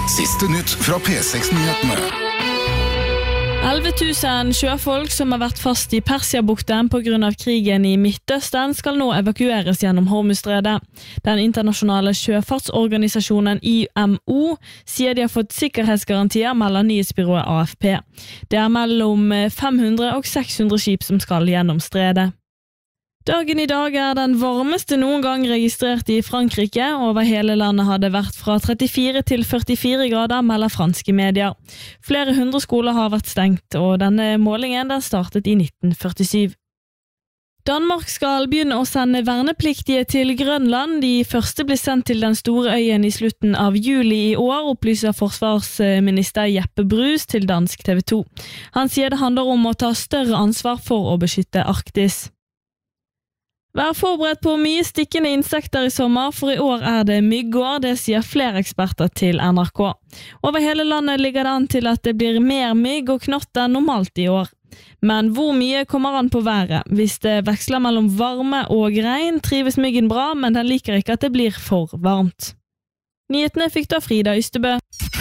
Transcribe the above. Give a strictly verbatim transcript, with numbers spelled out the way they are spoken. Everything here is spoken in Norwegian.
Siste nytt fra P seks-nyhetene. elleve tusen sjøfolk som har vært fast i Persiabukten på grunn av krigen i Midtøsten skal nå evakueres gjennom Hormuzstredet. Den internasjonale sjøfartsorganisasjonen I M O sier de har fått sikkerhetsgarantier, melder nyhetsbyrået A F P. Det er mellom fem hundre og seks hundre skip som skal gjennom stredet. Dagen I dag er den varmeste noen gang registrert I Frankrike. Over hele landet har det vært fra trettifire til førtifire grader, melder franske medier. Flere hundre skoler har vært stengt, og denne målingen den startet I nitten førtisju. Danmark skal begynne å sende vernepliktige til Grønland. De første blir sendt til den store øyen I slutten av juli I år, opplyser forsvarsminister Jeppe Bruus til dansk T V to. Han sier det handler om å ta større ansvar for å beskytte Arktis. Vær forberedt på mye stikkende insekter I sommer, for I år er det myggår, det sier flere eksperter til N R K. Over hele landet ligger det an til at det blir mer mygg og knott enn normalt I år. Men hvor mye kommer an på været? Hvis det veksler mellom varme og regn, trives myggen bra, men den liker ikke at det blir for varmt. Nyhetene fikk da Frida Ystebø.